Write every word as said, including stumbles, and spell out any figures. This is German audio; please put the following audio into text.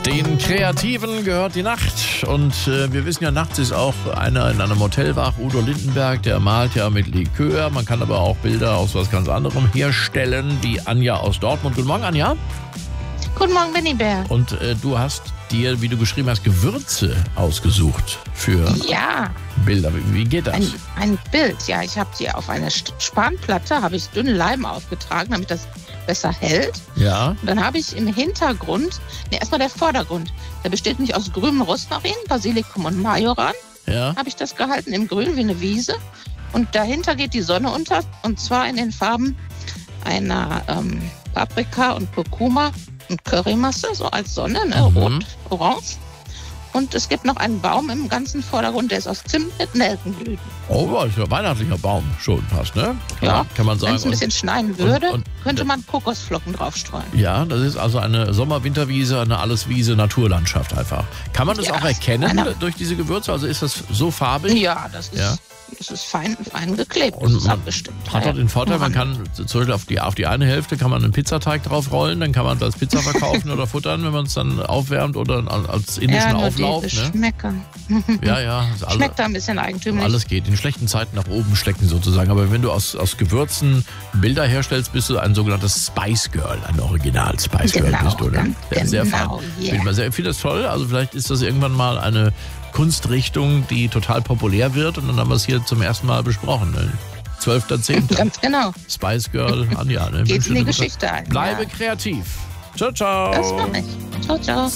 Den Kreativen gehört die Nacht und äh, wir wissen ja, nachts ist auch einer in einem Hotel wach, Udo Lindenberg, der malt ja mit Likör. Man kann aber auch Bilder aus was ganz anderem herstellen, wie Anja aus Dortmund. Guten Morgen, Anja. Guten Morgen, Benny Bär. Und äh, du hast dir, wie du geschrieben hast, Gewürze ausgesucht für Ja, Bilder. Wie, wie geht das? ein, ein Bild. Ja, ich habe die auf eine St- Spanplatte, habe ich dünnen Leim aufgetragen, damit das besser hält. Ja, Und dann habe ich im Hintergrund, ne, erstmal der Vordergrund, der besteht nicht aus grünem Rosmarin, Basilikum und Majoran, ja. habe ich das gehalten, im Grün wie eine Wiese. Und dahinter geht die Sonne unter, und zwar in den Farben einer ähm, Paprika und Kurkuma und Currymasse, so als Sonne, ne? Mhm. Rot, orange. Und es gibt noch einen Baum im ganzen Vordergrund, der ist aus Zimt mit Nelkenblüten. Oh, das ist ja ein weihnachtlicher Baum schon fast, ne? Ja, kann man sagen. wenn es ein bisschen schneien würde, und- und- könnte man Kokosflocken draufstreuen. Ja, das ist also eine Sommer-Winterwiese, eine Alleswiese, Naturlandschaft einfach. Kann man das Ja, auch erkennen einer- durch diese Gewürze? Also ist das so farbig? Ja, das ist, Ja. das ist fein, fein geklebt. Und das ist man abgestimmt. Hat Ja, auch den Vorteil, man ja. kann zum Beispiel auf die, auf die eine Hälfte kann man einen Pizzateig drauf rollen, dann kann man das als Pizza verkaufen oder futtern, wenn man es dann aufwärmt oder als indischen Ja, nur Auflauf. die Ne? Geschmäcker. Ja, ja, ist alle, Schmeckt da ein bisschen eigentümlich. alles geht. In schlechten Zeiten nach oben schlecken sozusagen. Aber wenn du aus, aus Gewürzen Bilder herstellst, bist du ein sogenanntes Spice Girl, ein Original Spice Girl Genau, bist du. Ne? ganz Sehr, sehr fein. genau, yeah. Bin mal sehr- Ich finde das toll. Also vielleicht ist das irgendwann mal eine Kunstrichtung, die total populär wird. Und dann haben wir es hier zum ersten Mal besprochen. Ne? zwölfter zehnter Ganz genau. Spice Girl, Anja. Ne? Geht in die Schöne Grüße. Geschichte ein. Bleibe Ja. kreativ. Ciao, ciao. Das mache ich. Ciao, ciao.